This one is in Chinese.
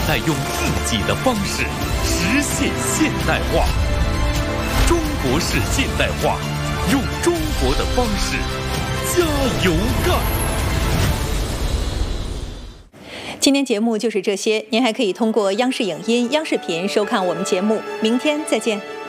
代用自己的方式实现现代化。中国式现代化，用中国的方式加油干！ 今天节目就是这些，您还可以通过央视影音、央视频收看我们节目。明天再见。